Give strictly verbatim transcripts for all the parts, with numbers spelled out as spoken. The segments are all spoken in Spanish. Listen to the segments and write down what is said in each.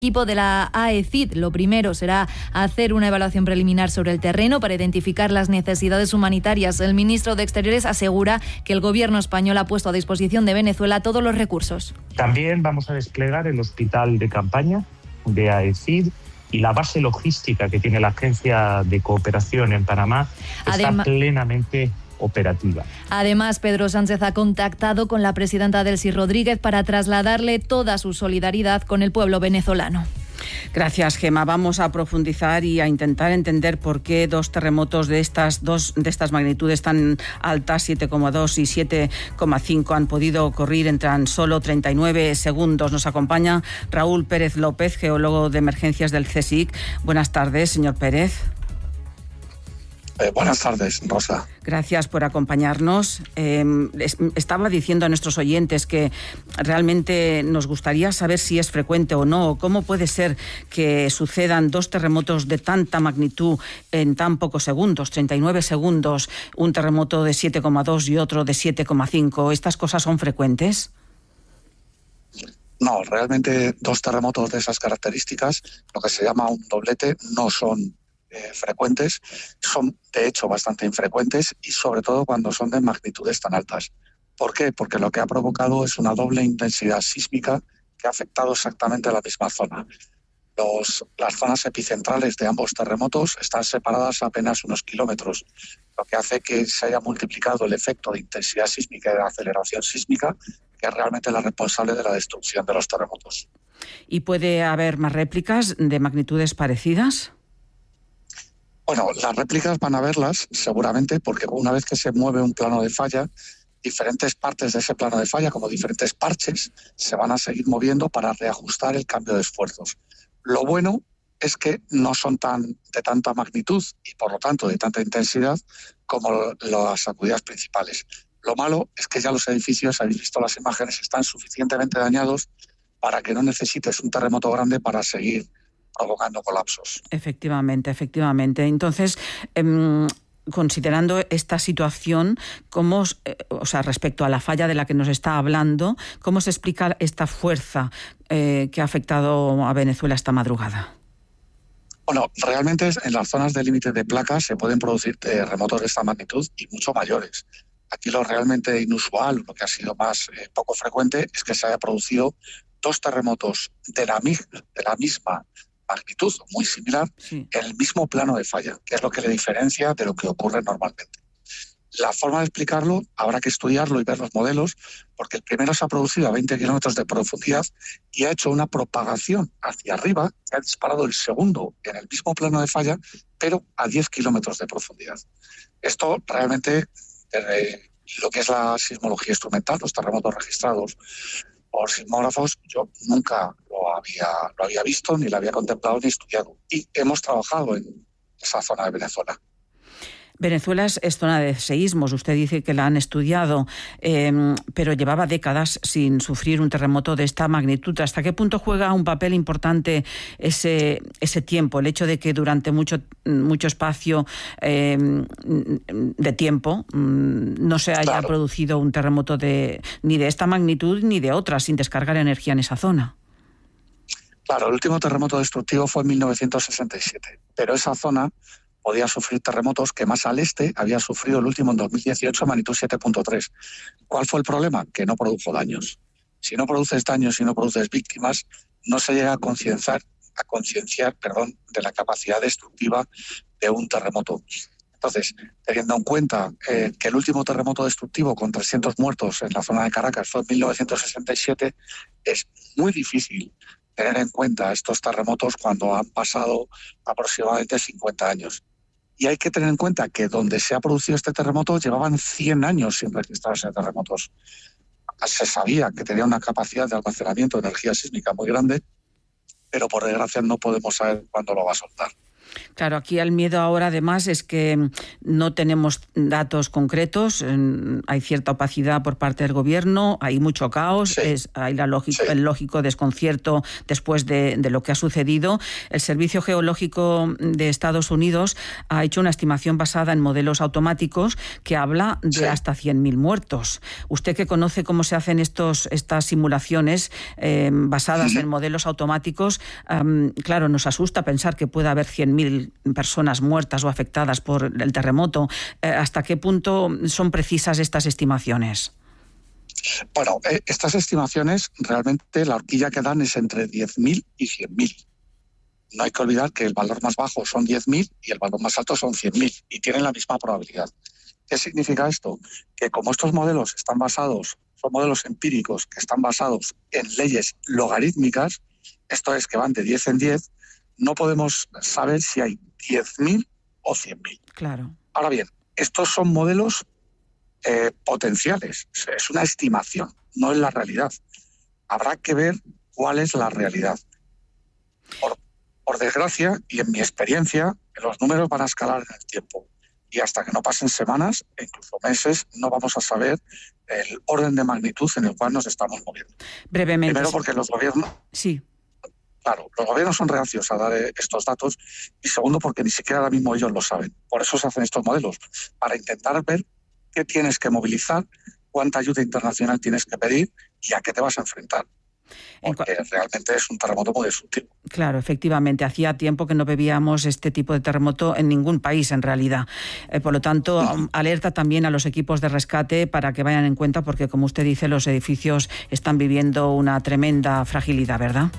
Equipo de la A E C I D. Lo primero será hacer una evaluación preliminar sobre el terreno para identificar las necesidades humanitarias. El ministro de Exteriores asegura que el gobierno español ha puesto a disposición de Venezuela todos los recursos. También vamos a desplegar el hospital de campaña de A E C I D y la base logística que tiene la Agencia de Cooperación en Panamá está Adem- plenamente operativa. Además, Pedro Sánchez ha contactado con la presidenta Delcy Rodríguez para trasladarle toda su solidaridad con el pueblo venezolano. Gracias, Gemma. Vamos a profundizar y a intentar entender por qué dos terremotos de estas dos de estas magnitudes tan altas, siete coma dos y siete coma cinco, han podido ocurrir en tan solo treinta y nueve segundos. Nos acompaña Raúl Pérez López, geólogo de emergencias del CSIC. Buenas tardes, señor Pérez. Eh, buenas tardes, Rosa. Gracias por acompañarnos. Eh, estaba diciendo a nuestros oyentes que realmente nos gustaría saber si es frecuente o no. ¿Cómo puede ser que sucedan dos terremotos de tanta magnitud en tan pocos segundos, treinta y nueve segundos, un terremoto de siete coma dos y otro de siete coma cinco? ¿Estas cosas son frecuentes? No, realmente dos terremotos de esas características, lo que se llama un doblete, no son Eh, frecuentes, son de hecho bastante infrecuentes y sobre todo cuando son de magnitudes tan altas. ¿Por qué? Porque lo que ha provocado es una doble intensidad sísmica que ha afectado exactamente a la misma zona. Los, las zonas epicentrales de ambos terremotos están separadas a apenas unos kilómetros, lo que hace que se haya multiplicado el efecto de intensidad sísmica y de aceleración sísmica, que es realmente la responsable de la destrucción de los terremotos. ¿Y puede haber más réplicas de magnitudes parecidas? Bueno, las réplicas van a verlas seguramente porque una vez que se mueve un plano de falla, diferentes partes de ese plano de falla, como diferentes parches, se van a seguir moviendo para reajustar el cambio de esfuerzos. Lo bueno es que no son tan de tanta magnitud y por lo tanto de tanta intensidad como las sacudidas principales. Lo malo es que ya los edificios, habéis visto las imágenes, están suficientemente dañados para que no necesites un terremoto grande para seguir provocando colapsos. Efectivamente, efectivamente. Entonces, eh, considerando esta situación, ¿cómo, eh, o sea, respecto a la falla de la que nos está hablando, cómo se explica esta fuerza eh, que ha afectado a Venezuela esta madrugada? Bueno, realmente en las zonas de límite de placas se pueden producir terremotos de esta magnitud y mucho mayores. Aquí lo realmente inusual, lo que ha sido más eh, poco frecuente, es que se haya producido dos terremotos de la, de la misma magnitud, muy similar, sí, en el mismo plano de falla, que es lo que le diferencia de lo que ocurre normalmente. La forma de explicarlo habrá que estudiarlo y ver los modelos, porque el primero se ha producido a veinte kilómetros de profundidad y ha hecho una propagación hacia arriba, que ha disparado el segundo en el mismo plano de falla, pero a diez kilómetros de profundidad. Esto realmente, desde lo que es la sismología instrumental, los terremotos registrados por sismógrafos, yo nunca lo había, lo había visto, ni lo había contemplado, ni estudiado. Y hemos trabajado en esa zona de Venezuela. Venezuela es, es zona de seísmos. Usted dice que la han estudiado, eh, pero llevaba décadas sin sufrir un terremoto de esta magnitud. ¿Hasta qué punto juega un papel importante ese, ese tiempo? El hecho de que durante mucho, mucho espacio eh, de tiempo no se haya claro. producido un terremoto de, ni de esta magnitud ni de otra, sin descargar energía en esa zona. Claro, el último terremoto destructivo fue en mil novecientos sesenta y siete, pero esa zona podía sufrir terremotos que más al este había sufrido el último en dos mil dieciocho, magnitud siete punto tres. ¿Cuál fue el problema? Que no produjo daños. Si no produces daños y no produces víctimas, no se llega a concienciar, a concienciar, perdón, de la capacidad destructiva de un terremoto. Entonces, teniendo en cuenta eh, que el último terremoto destructivo con trescientos muertos en la zona de Caracas fue en mil novecientos sesenta y siete, es muy difícil tener en cuenta estos terremotos cuando han pasado aproximadamente cincuenta años. Y hay que tener en cuenta que donde se ha producido este terremoto llevaban cien años sin registrarse terremotos. Se sabía que tenía una capacidad de almacenamiento de energía sísmica muy grande, pero por desgracia no podemos saber cuándo lo va a soltar. Claro, aquí el miedo ahora además es que no tenemos datos concretos, hay cierta opacidad por parte del gobierno, hay mucho caos, sí. es, hay la lógico, sí. el lógico desconcierto después de, de lo que ha sucedido. El Servicio Geológico de Estados Unidos ha hecho una estimación basada en modelos automáticos que habla de sí. hasta cien mil muertos. Usted que conoce cómo se hacen estos, estas simulaciones eh, basadas sí. en modelos automáticos, um, claro, nos asusta pensar que pueda haber cien mil personas muertas o afectadas por el terremoto. Eh, ¿Hasta qué punto son precisas estas estimaciones? Bueno, eh, estas estimaciones realmente la horquilla que dan es entre diez mil y cien mil. No hay que olvidar que el valor más bajo son diez mil y el valor más alto son cien mil y tienen la misma probabilidad. ¿Qué significa esto? Que como estos modelos están basados, son modelos empíricos que están basados en leyes logarítmicas, esto es que van de diez en diez, no podemos saber si hay diez mil o cien mil. Claro. Ahora bien, estos son modelos eh, potenciales, es una estimación, no es la realidad. Habrá que ver cuál es la realidad. Por, por desgracia, y en mi experiencia, los números van a escalar en el tiempo. Y hasta que no pasen semanas, e incluso meses, no vamos a saber el orden de magnitud en el cual nos estamos moviendo. Brevemente. Primero porque los gobiernos... Sí. Claro, los gobiernos son reacios a dar estos datos y segundo porque ni siquiera ahora mismo ellos lo saben. Por eso se hacen estos modelos, para intentar ver qué tienes que movilizar, cuánta ayuda internacional tienes que pedir y a qué te vas a enfrentar. Porque cu- realmente es un terremoto muy destructivo. Claro, efectivamente. Hacía tiempo que no bebíamos este tipo de terremoto en ningún país, en realidad. Eh, por lo tanto, uh-huh. alerta también a los equipos de rescate para que vayan en cuenta, porque como usted dice, los edificios están viviendo una tremenda fragilidad, ¿verdad?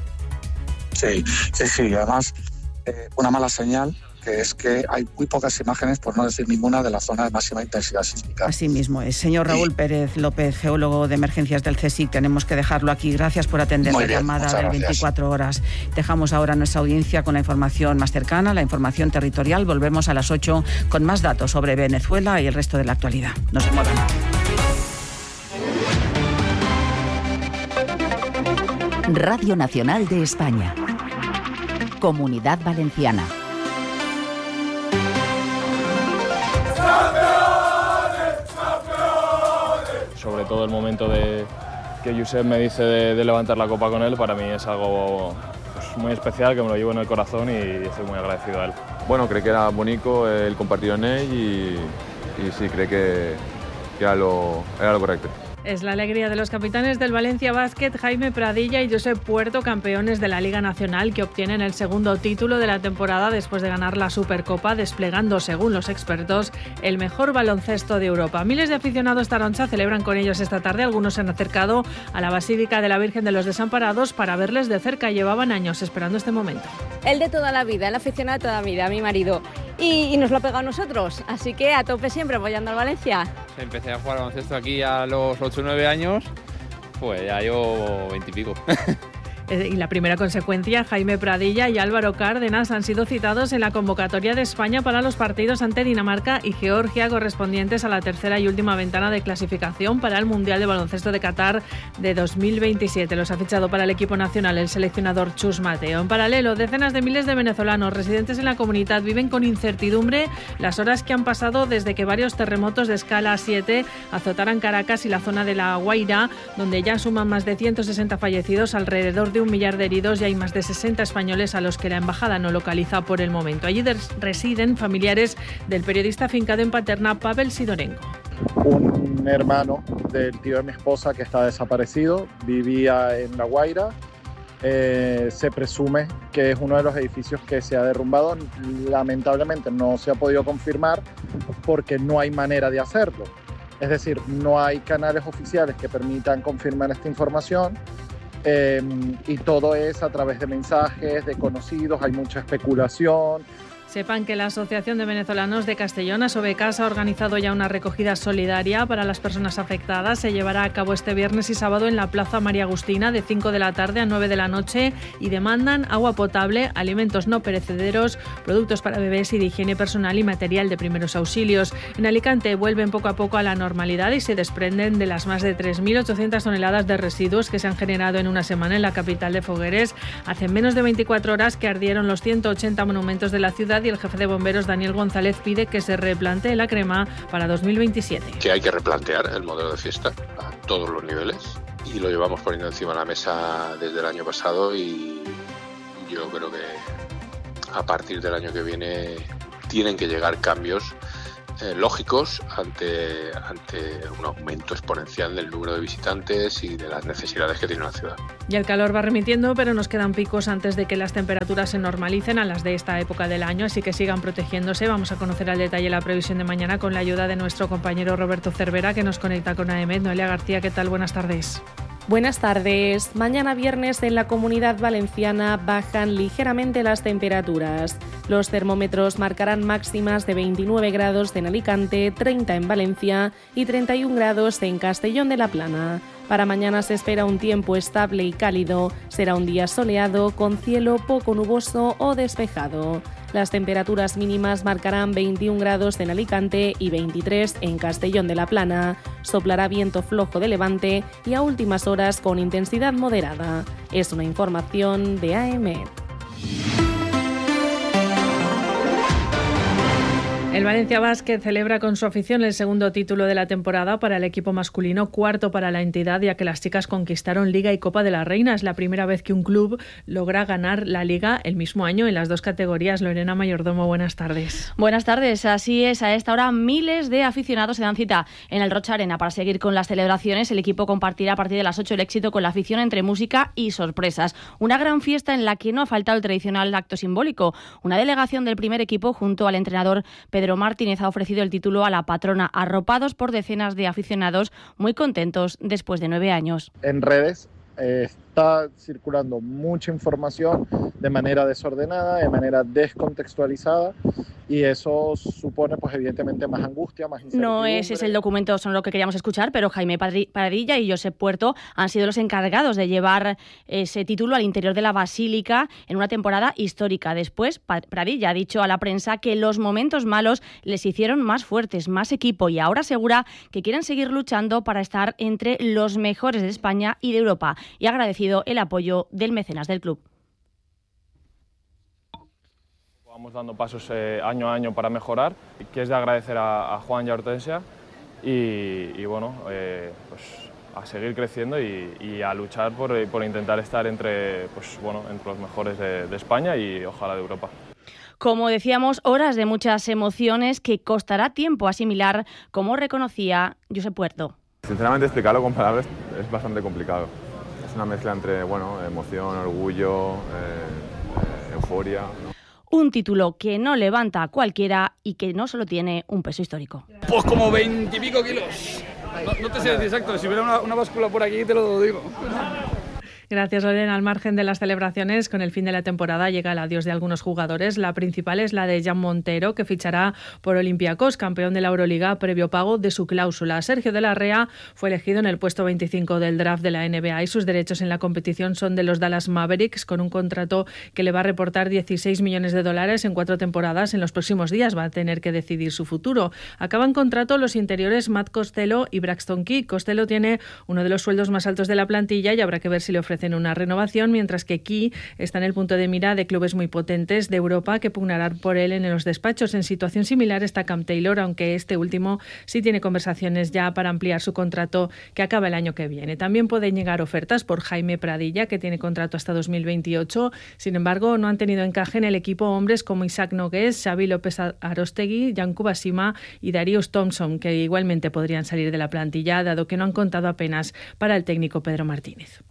Sí, sí, sí. Además, eh, una mala señal que es que hay muy pocas imágenes, por no decir ninguna, de la zona de máxima intensidad sísmica. Así mismo es. Señor Raúl sí. Pérez López, geólogo de emergencias del CSIC, tenemos que dejarlo aquí. Gracias por atender muy la bien, llamada de veinticuatro horas. Dejamos ahora nuestra audiencia con la información más cercana, la información territorial. Volvemos a las ocho con más datos sobre Venezuela y el resto de la actualidad. No se muevan. Radio Nacional de España. Comunidad Valenciana. Sobre todo el momento de que Josep me dice de, de levantar la copa con él, para mí es algo pues, muy especial, que me lo llevo en el corazón y estoy muy agradecido a él. Bueno, creo que era bonito el compartir en él y, y sí, creo que, que era, lo, era lo correcto. Es la alegría de los capitanes del Valencia Basket, Jaime Pradilla y Josep Puerto, campeones de la Liga Nacional, que obtienen el segundo título de la temporada después de ganar la Supercopa, desplegando, según los expertos, el mejor baloncesto de Europa. Miles de aficionados taroncha celebran con ellos esta tarde. Algunos se han acercado a la Basílica de la Virgen de los Desamparados para verles de cerca. Llevaban años esperando este momento. El de toda la vida, el aficionado de toda la vida, mi marido. Y, y nos lo ha pegado a nosotros, así que a tope siempre apoyando al Valencia. Empecé a jugar baloncesto aquí a los ocho o nueve años, pues ya llevo veinte y pico. Y la primera consecuencia, Jaime Pradilla y Álvaro Cárdenas han sido citados en la convocatoria de España para los partidos ante Dinamarca y Georgia correspondientes a la tercera y última ventana de clasificación para el Mundial de Baloncesto de Qatar de dos mil veintisiete. Los ha fichado para el equipo nacional el seleccionador Chus Mateo. En paralelo, decenas de miles de venezolanos residentes en la comunidad viven con incertidumbre las horas que han pasado desde que varios terremotos de escala siete azotaran Caracas y la zona de La Guaira, donde ya suman más de ciento sesenta fallecidos, alrededor de un millar de heridos y hay más de sesenta españoles a los que la embajada no localiza por el momento. Allí residen familiares del periodista afincado en Paterna, Pavel Sidorenko. Un hermano del tío de mi esposa que está desaparecido, vivía en La Guaira. Eh, se presume que es uno de los edificios que se ha derrumbado. Lamentablemente no se ha podido confirmar porque no hay manera de hacerlo. Es decir, no hay canales oficiales que permitan confirmar esta información. Eh, y todo es a través de mensajes, de conocidos, hay mucha especulación. Sepan que la Asociación de Venezolanos de Castellón, Asobecas, ha organizado ya una recogida solidaria para las personas afectadas. Se llevará a cabo este viernes y sábado en la Plaza María Agustina de cinco de la tarde a nueve de la noche y demandan agua potable, alimentos no perecederos, productos para bebés y de higiene personal y material de primeros auxilios. En Alicante vuelven poco a poco a la normalidad y se desprenden de las más de tres mil ochocientas toneladas de residuos que se han generado en una semana en la capital de Fogueres. Hace menos de veinticuatro horas que ardieron los ciento ochenta monumentos de la ciudad ciudad y el jefe de bomberos Daniel González pide que se replantee la crema para dos mil veintisiete. Que hay que replantear el modelo de fiesta a todos los niveles y lo llevamos poniendo encima de la mesa desde el año pasado y yo creo que a partir del año que viene tienen que llegar cambios eh, lógicos ante, ante un aumento exponencial del número de visitantes y de las necesidades que tiene la ciudad. Y el calor va remitiendo, pero nos quedan picos antes de que las temperaturas se normalicen a las de esta época del año, así que sigan protegiéndose. Vamos a conocer al detalle la previsión de mañana con la ayuda de nuestro compañero Roberto Cervera, que nos conecta con A E M E T. Noelia García, ¿qué tal? Buenas tardes. Buenas tardes. Mañana viernes en la Comunidad Valenciana bajan ligeramente las temperaturas. Los termómetros marcarán máximas de veintinueve grados en Alicante, treinta en Valencia y treinta y un grados en Castellón de la Plana. Para mañana se espera un tiempo estable y cálido. Será un día soleado con cielo poco nuboso o despejado. Las temperaturas mínimas marcarán veintiún grados en Alicante y veintitrés en Castellón de la Plana. Soplará viento flojo de levante y a últimas horas con intensidad moderada. Es una información de A E M E T. El Valencia Basket celebra con su afición el segundo título de la temporada para el equipo masculino, cuarto para la entidad, ya que las chicas conquistaron Liga y Copa de la Reina. Es la primera vez que un club logra ganar la Liga el mismo año en las dos categorías. Lorena Mayordomo, buenas tardes. Buenas tardes, así es. A esta hora miles de aficionados se dan cita en el Rocha Arena para seguir con las celebraciones. El equipo compartirá a partir de las ocho el éxito con la afición entre música y sorpresas. Una gran fiesta en la que no ha faltado el tradicional acto simbólico. Una delegación del primer equipo junto al entrenador Pedro Pedro Martínez ha ofrecido el título a la patrona, arropados por decenas de aficionados muy contentos después de nueve años. En redes eh, está circulando mucha información de manera desordenada, de manera descontextualizada, y eso supone, pues evidentemente, más angustia, más incertidumbre. No ese es el documento, son lo que queríamos escuchar, pero Jaime Pradilla y Josep Puerto han sido los encargados de llevar ese título al interior de la Basílica en una temporada histórica. Después, Pradilla ha dicho a la prensa que los momentos malos les hicieron más fuertes, más equipo, y ahora asegura que quieren seguir luchando para estar entre los mejores de España y de Europa, y ha agradecido el apoyo del mecenas del club. Vamos dando pasos eh, año a año para mejorar, que es de agradecer a, a Juan y a Hortensia y, y bueno, eh, pues a seguir creciendo y, y a luchar por, por intentar estar entre, pues, bueno, entre los mejores de, de España y ojalá de Europa. Como decíamos, horas de muchas emociones que costará tiempo asimilar, como reconocía Josep Puerto. Sinceramente, explicarlo con palabras es bastante complicado. Es una mezcla entre, bueno, emoción, orgullo, eh, eh, euforia, ¿no? Un título que no levanta a cualquiera y que no solo tiene un peso histórico. Pues como veintipico kilos. No, no te sé decir exacto, si hubiera una, una báscula por aquí te lo digo. Gracias, Lorena. Al margen de las celebraciones, con el fin de la temporada llega el adiós de algunos jugadores. La principal es la de Jan Montero, que fichará por Olympiacos, campeón de la Euroliga, previo pago de su cláusula. Sergio de la Rea fue elegido en el puesto veinticinco del draft de la N B A y sus derechos en la competición son de los Dallas Mavericks, con un contrato que le va a reportar dieciséis millones de dólares en cuatro temporadas. En los próximos días va a tener que decidir su futuro. Acaban contrato los interiores Matt Costello y Braxton Key. Costello tiene uno de los sueldos más altos de la plantilla y habrá que ver si le ofrecen en una renovación, mientras que Key está en el punto de mira de clubes muy potentes de Europa que pugnarán por él en los despachos. En situación similar está Cam Taylor, aunque este último sí tiene conversaciones ya para ampliar su contrato que acaba el año que viene. También pueden llegar ofertas por Jaime Pradilla, que tiene contrato hasta dos mil veintiocho. Sin embargo, no han tenido encaje en el equipo hombres como Isaac Nogués, Xavi López Arostegui, Yankuba Basima y Darius Thompson, que igualmente podrían salir de la plantilla, dado que no han contado apenas para el técnico Pedro Martínez.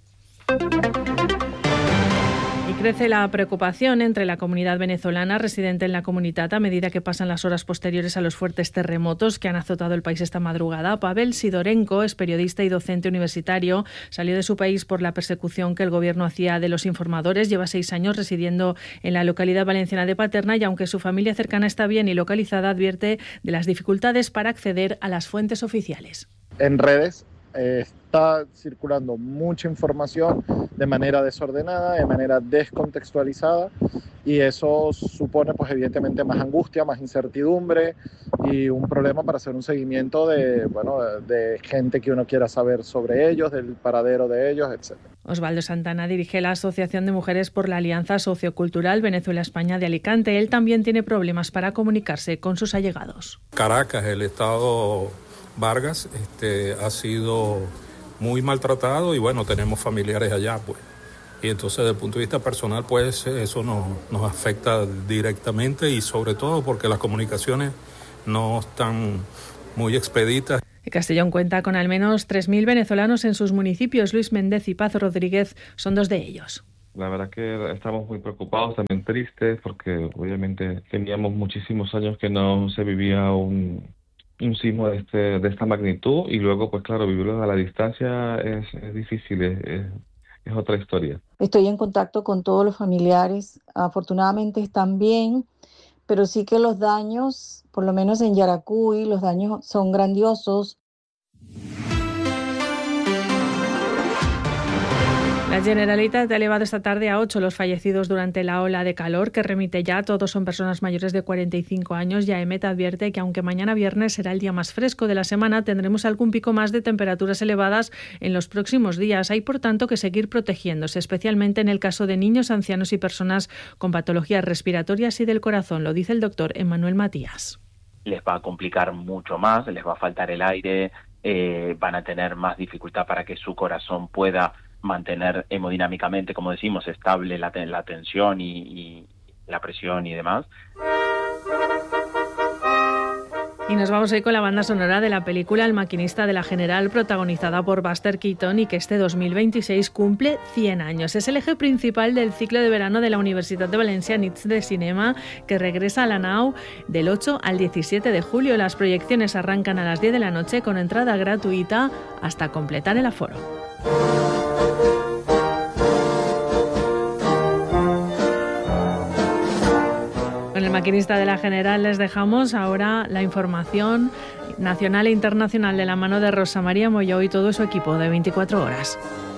Y crece la preocupación entre la comunidad venezolana residente en la comunidad a medida que pasan las horas posteriores a los fuertes terremotos que han azotado el país esta madrugada. Pavel Sidorenko es periodista y docente universitario. Salió de su país por la persecución que el gobierno hacía de los informadores. Lleva seis años residiendo en la localidad valenciana de Paterna y, aunque su familia cercana está bien y localizada, advierte de las dificultades para acceder a las fuentes oficiales. En redes Eh, está circulando mucha información de manera desordenada, de manera descontextualizada, y eso supone, pues evidentemente, más angustia, más incertidumbre, y un problema para hacer un seguimiento de, bueno, de gente que uno quiera saber sobre ellos, del paradero de ellos, etcétera. Osvaldo Santana dirige la Asociación de Mujeres por la Alianza Sociocultural Venezuela-España de Alicante. Él también tiene problemas para comunicarse con sus allegados. Caracas, el estado Vargas, este, ha sido muy maltratado y bueno, tenemos familiares allá, pues. Y entonces desde el punto de vista personal, pues eso nos, nos afecta directamente y sobre todo porque las comunicaciones no están muy expeditas. Castellón cuenta con al menos tres mil venezolanos en sus municipios. Luis Méndez y Paz Rodríguez son dos de ellos. La verdad que estamos muy preocupados, también tristes, porque obviamente teníamos muchísimos años que no se vivía un, un sismo de, este, de esta magnitud y luego, pues claro, vivirlo a la distancia es, es difícil, es, es, es otra historia. Estoy en contacto con todos los familiares, afortunadamente están bien, pero sí que los daños, por lo menos en Yaracuy, los daños son grandiosos. La Generalitat ha elevado esta tarde a ocho los fallecidos durante la ola de calor que remite ya. Todos son personas mayores de cuarenta y cinco años. Y AEMET advierte que aunque mañana viernes será el día más fresco de la semana, tendremos algún pico más de temperaturas elevadas en los próximos días. Hay, por tanto, que seguir protegiéndose, especialmente en el caso de niños, ancianos y personas con patologías respiratorias y del corazón. Lo dice el doctor Emmanuel Matías. Les va a complicar mucho más, les va a faltar el aire, eh, van a tener más dificultad para que su corazón pueda mantener hemodinámicamente, como decimos, estable la, la tensión y, y la presión y demás. Y nos vamos hoy con la banda sonora de la película El maquinista de la General, protagonizada por Buster Keaton y que este dos mil veintiséis cumple cien años. Es el eje principal del ciclo de verano de la Universitat de Valencia Nits de Cinema, que regresa a la nau del ocho al diecisiete de julio. Las proyecciones arrancan a las diez de la noche con entrada gratuita hasta completar el aforo. Con el maquinista de la General les dejamos ahora la información nacional e internacional de la mano de Rosa María Moyó y todo su equipo de veinticuatro horas.